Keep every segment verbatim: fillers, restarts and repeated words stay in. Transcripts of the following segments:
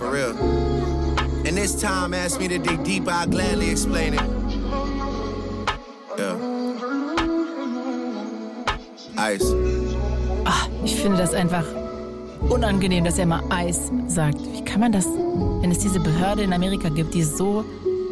for real. And this time asked me to dig deeper, I'll gladly explain it. Yeah. Ice. Ach, ich finde das einfach unangenehm, dass er mal Ice sagt. Wie kann man das, wenn es diese Behörde in Amerika gibt, die so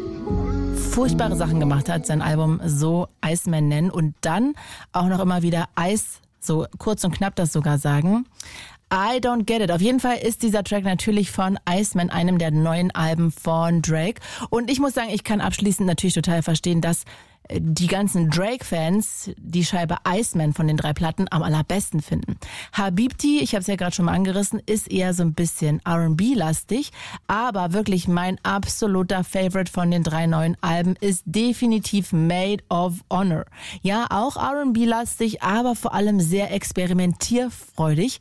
furchtbare Sachen gemacht hat, sein Album so Iceman nennen und dann auch noch immer wieder Ice, so kurz und knapp das sogar sagen. I don't get it. Auf jeden Fall ist dieser Track natürlich von Iceman, einem der neuen Alben von Drake. Und ich muss sagen, ich kann abschließend natürlich total verstehen, dass die ganzen Drake-Fans die Scheibe Iceman von den drei Platten am allerbesten finden. Habibti, ich habe es ja gerade schon mal angerissen, ist eher so ein bisschen R and B-lastig, aber wirklich mein absoluter Favorite von den drei neuen Alben ist definitiv Made of Honor. Ja, auch R and B-lastig, aber vor allem sehr experimentierfreudig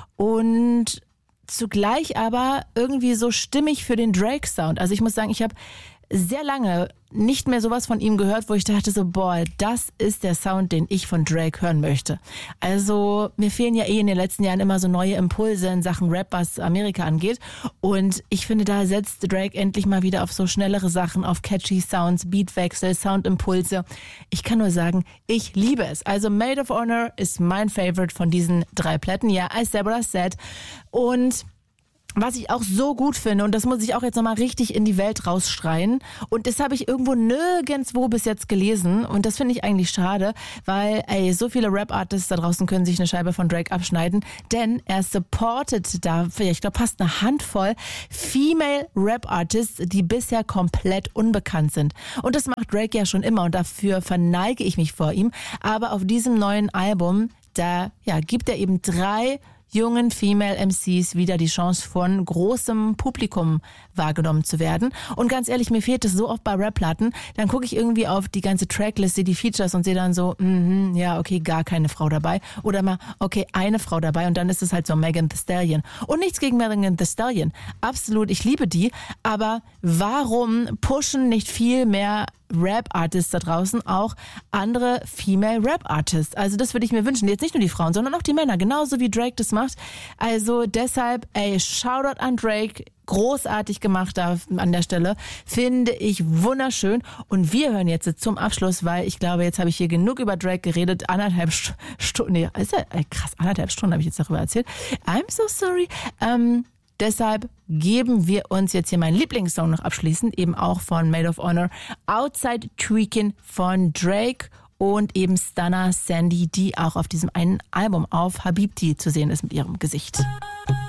und zugleich aber irgendwie so stimmig für den Drake-Sound. Also ich muss sagen, ich habe sehr lange nicht mehr sowas von ihm gehört, wo ich dachte so, boah, das ist der Sound, den ich von Drake hören möchte. Also mir fehlen ja eh in den letzten Jahren immer so neue Impulse in Sachen Rap, was Amerika angeht. Und ich finde, da setzt Drake endlich mal wieder auf so schnellere Sachen, auf catchy Sounds, Beatwechsel, Soundimpulse. Ich kann nur sagen, ich liebe es. Also Made of Honor ist mein Favorite von diesen drei Platten. Ja, I said what I said. Und was ich auch so gut finde, und das muss ich auch jetzt nochmal richtig in die Welt rausschreien, und das habe ich irgendwo nirgendwo bis jetzt gelesen, und das finde ich eigentlich schade, weil ey, so viele Rap-Artists da draußen können sich eine Scheibe von Drake abschneiden, denn er supportet da, ich glaube fast eine Handvoll Female Rap-Artists, die bisher komplett unbekannt sind. Und das macht Drake ja schon immer, und dafür verneige ich mich vor ihm, aber auf diesem neuen Album, da ja, gibt er eben drei jungen Female M Cs wieder die Chance, von großem Publikum wahrgenommen zu werden. Und ganz ehrlich, mir fehlt es so oft bei Rap-Platten. Dann gucke ich irgendwie auf die ganze Trackliste, die Features und sehe dann so, mhm, ja, okay, gar keine Frau dabei. Oder mal, okay, eine Frau dabei und dann ist es halt so Megan Thee Stallion. Und nichts gegen Megan Thee Stallion. Absolut, ich liebe die. Aber warum pushen nicht viel mehr Rap-Artists da draußen auch andere Female Rap-Artists? Also das würde ich mir wünschen. Jetzt nicht nur die Frauen, sondern auch die Männer. Genauso wie Drake das macht. Also deshalb, ey, Shoutout an Drake. Großartig gemacht da an der Stelle. Finde ich wunderschön. Und wir hören jetzt zum Abschluss, weil ich glaube, jetzt habe ich hier genug über Drake geredet. Anderthalb St- Stunden, nee, ist ja, ey, krass, anderthalb Stunden habe ich jetzt darüber erzählt. I'm so sorry. Ähm, Deshalb geben wir uns jetzt hier meinen Lieblingssong noch abschließend, eben auch von Made of Honor, Outside Tweaking von Drake und eben Stunner Sandy, die auch auf diesem einen Album auf Habibti zu sehen ist mit ihrem Gesicht.